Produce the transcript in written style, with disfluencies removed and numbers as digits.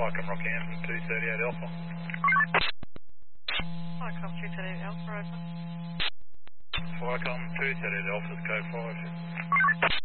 Flycom Rockingham 238 Alpha. Flycom 238 Alpha, over. Flycom 238 Alpha is code 5.